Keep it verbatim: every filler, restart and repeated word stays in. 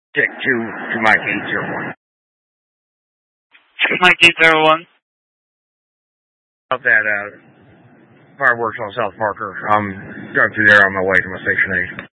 Check two to Mike eight zero one. Mike eight zero one. About that uh, fireworks on South Parker. I'm driving through there on my way to my station eight.